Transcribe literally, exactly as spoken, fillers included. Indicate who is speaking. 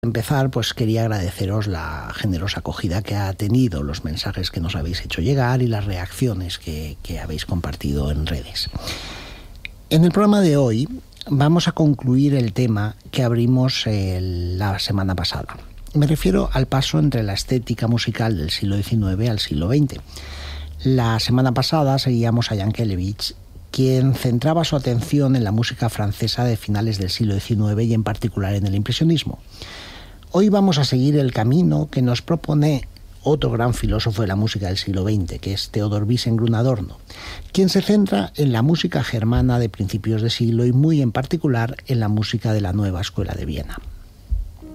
Speaker 1: Empezar, pues quería agradeceros la generosa acogida que ha tenido, los mensajes que nos habéis hecho llegar y las reacciones que, que habéis compartido en redes. En el programa de hoy vamos a concluir el tema que abrimos el, la semana pasada. Me refiero al paso entre la estética musical del siglo diecinueve al siglo veinte. La semana pasada seguíamos a Yankelevich, quien centraba su atención en la música francesa de finales del siglo diecinueve y en particular en el impresionismo. Hoy vamos a seguir el camino que nos propone otro gran filósofo de la música del siglo veinte, que es Theodor Wiesengrund Adorno, quien se centra en la música germana de principios de siglo y muy en particular en la música de la nueva escuela de Viena.